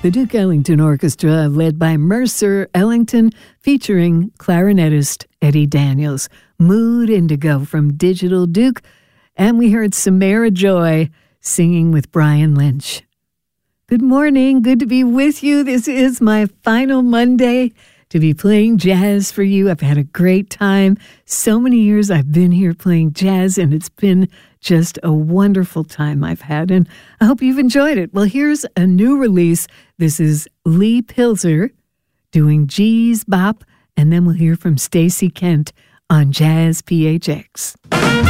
The Duke Ellington Orchestra, led by Mercer Ellington, featuring clarinetist Eddie Daniels. Mood Indigo from Digital Duke. And we heard Samara Joy singing with Brian Lynch. Good morning. Good to be with you. This is my final Monday to be playing jazz for you. I've had a great time. So many years I've been here playing jazz, and it's been just a wonderful time I've had, and I hope you've enjoyed it. Well, here's a new release. This is Lee Pilzer doing G's Bop, and then we'll hear from Stacey Kent on Jazz PHX.